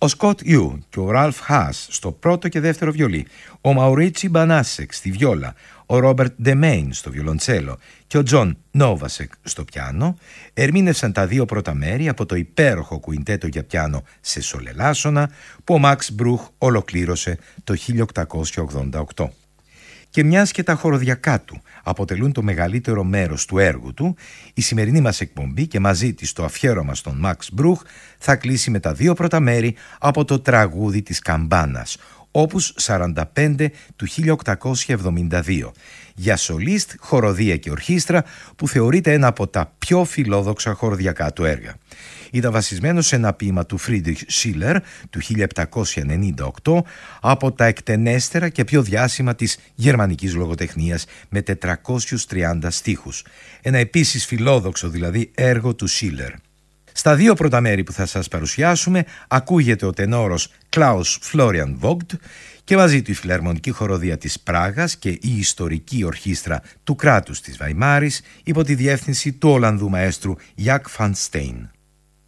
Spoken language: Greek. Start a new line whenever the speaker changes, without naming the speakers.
Ο Σκοτ Ιου και ο Ραλφ Χάς στο πρώτο και δεύτερο βιολί, ο Μαουρίτσι Μπανάσεκ στη βιόλα, ο Ρόμπερτ Ντεμέιν στο βιολοντσέλο και ο Τζον Νόβασεκ στο πιάνο ερμήνευσαν τα δύο πρώτα μέρη από το υπέροχο κουιντέτο για πιάνο σε σολελάσονα που ο Μαξ Μπρούχ ολοκλήρωσε το 1888. Και μιας και τα χοροδιακά του αποτελούν το μεγαλύτερο μέρος του έργου του, η σημερινή μας εκπομπή και μαζί της το αφιέρωμα στον Μαξ Μπρούχ θα κλείσει με τα δύο πρώτα μέρη από το τραγούδι της Καμπάνας, όπους 45 του 1872, για σολίστ, χοροδία και ορχήστρα, που θεωρείται ένα από τα πιο φιλόδοξα χοροδιακά του έργα. Ήταν βασισμένο σε ένα ποίημα του Φρίντριχ Σίλερ του 1798, από τα εκτενέστερα και πιο διάσημα της γερμανικής λογοτεχνίας, με 430 στίχους. Ένα επίσης φιλόδοξο δηλαδή έργο του Σίλερ. Στα δύο πρώτα μέρη που θα σας παρουσιάσουμε ακούγεται ο τενόρος Κλάους Φλόριαν Βόγκτ και μαζί του η Φιλαρμονική Χοροδία της Πράγας και η Ιστορική Ορχήστρα του κράτους της Βαϊμάρης υπό τη διεύθυνση του Ολλανδού μαέστρου Jack van Steen.